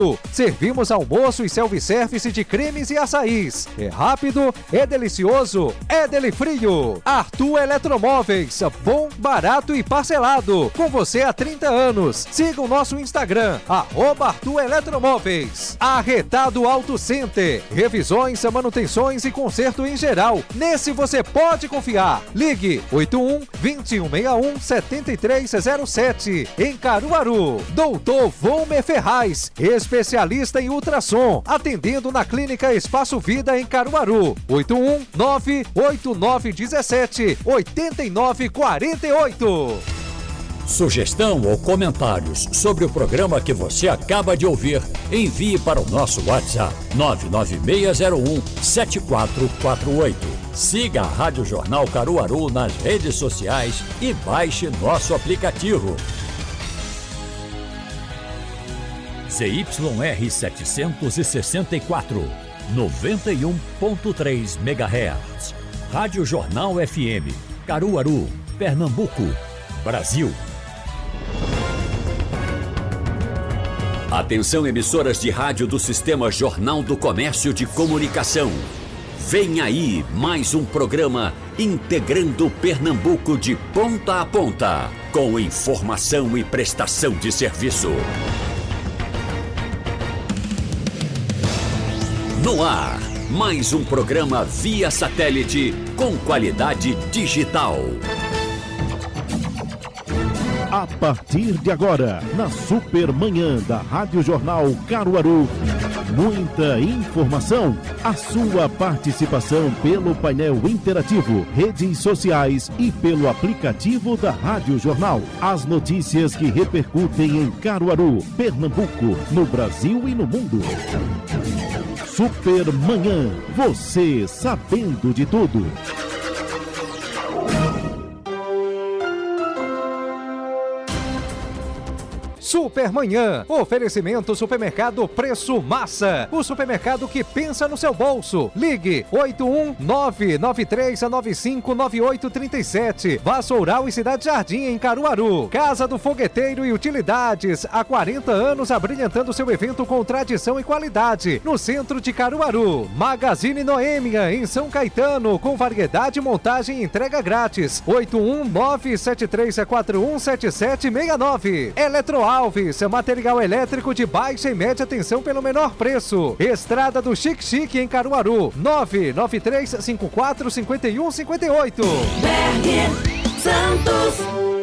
Servimos almoço e self-service de cremes e açaís. É rápido, é delicioso, é Delifrio. Arthur Eletromóveis, bom, barato e parcelado. Com você há 30 anos. Siga o nosso Instagram, @Arthur Eletromóveis. Arretado Auto Center. Revisões, manutenções e conserto em geral. Nesse você pode confiar. Ligue 81-2161-7307. Em Caruaru. Doutor Volmer Ferraz, especialista em ultrassom, atendendo na Clínica Espaço Vida em Caruaru. 81-98917-8948. Sugestão ou comentários sobre o programa que você acaba de ouvir, envie para o nosso WhatsApp 99601-7448. Siga a Rádio Jornal Caruaru nas redes sociais e baixe nosso aplicativo. ZYR 764, 91.3 MHz. Rádio Jornal FM, Caruaru, Pernambuco, Brasil. Atenção, emissoras de rádio do Sistema Jornal do Comércio de Comunicação. Vem aí mais um programa integrando Pernambuco de ponta a ponta, com informação e prestação de serviço. No ar, mais um programa via satélite com qualidade digital. A partir de agora, na Supermanhã da Rádio Jornal Caruaru, muita informação, a sua participação pelo painel interativo, redes sociais e pelo aplicativo da Rádio Jornal. As notícias que repercutem em Caruaru, Pernambuco, no Brasil e no mundo. Supermanhã, você sabendo de tudo. Supermanhã, oferecimento Supermercado Preço Massa, o supermercado que pensa no seu bolso. Ligue 81993959837. Vassoural e Cidade Jardim em Caruaru. Casa do Fogueteiro e Utilidades, há 40 anos abrilhantando seu evento com tradição e qualidade, no centro de Caruaru. Magazine Noêmia em São Caetano, com variedade, montagem e entrega grátis. 81973417769. Eletroalves, material elétrico de baixa e média tensão pelo menor preço. Estrada do Chique Chique em Caruaru, 993545158. Berger Santos.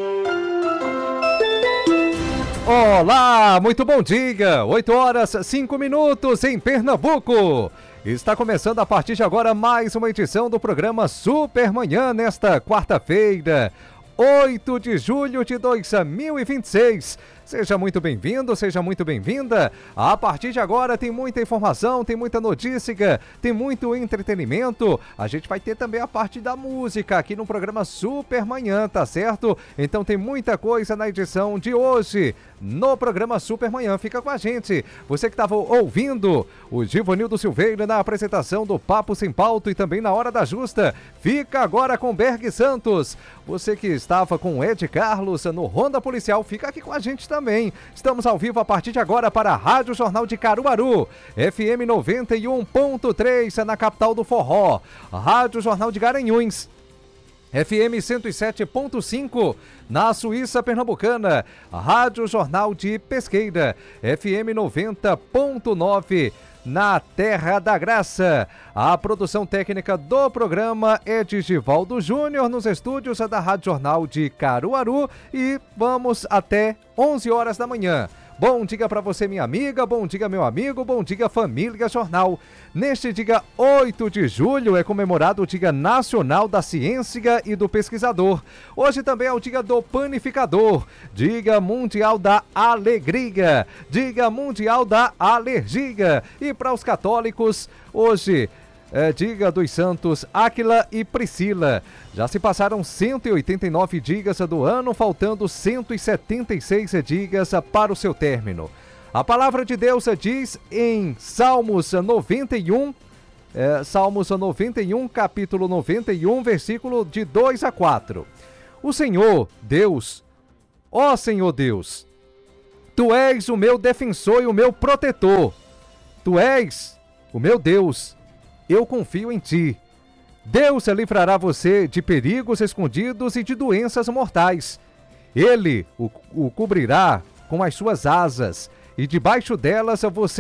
Olá, muito bom dia. 8h05 em Pernambuco. Está começando a partir de agora mais uma edição do programa Supermanhã nesta quarta-feira, 8 de julho de 2026. Seja muito bem-vindo, seja muito bem-vinda. A partir de agora tem muita informação, tem muita notícia, tem muito entretenimento. A gente vai ter também a parte da música aqui no programa Supermanhã, tá certo? Então tem muita coisa na edição de hoje no programa Supermanhã. Fica com a gente. Você que estava ouvindo o Givanildo Silveira na apresentação do Papo Sem Pauta e também na Hora da Justa, fica agora com Berg Santos. Você que estava com o Ed Carlos no Ronda Policial, fica aqui com a gente também. Estamos ao vivo a partir de agora para a Rádio Jornal de Caruaru, FM 91.3 na capital do forró, Rádio Jornal de Garanhuns, FM 107.5 na Suíça Pernambucana, Rádio Jornal de Pesqueira, FM 90.9 na Terra da Graça. A produção técnica do programa é de Givaldo Júnior nos estúdios da Rádio Jornal de Caruaru e vamos até 11 horas da manhã. Bom dia para você, minha amiga, bom dia, meu amigo, bom dia, família Jornal. Neste dia 8 de julho é comemorado o Dia Nacional da Ciência e do Pesquisador. Hoje também é o Dia do Panificador, Dia Mundial da Alegria, Dia Mundial da Alergia. E para os católicos, hoje Dia dos Santos Áquila e Priscila. Já se passaram 189 dias do ano, faltando 176 dias para o seu término. A palavra de Deus diz em Salmos 91, capítulo 91, versículo de 2 a 4. O Senhor Deus, ó Senhor Deus, Tu és o meu defensor e o meu protetor. Tu és o meu Deus. Eu confio em ti. Deus livrará você de perigos escondidos e de doenças mortais. Ele o cobrirá com as suas asas, e debaixo delas você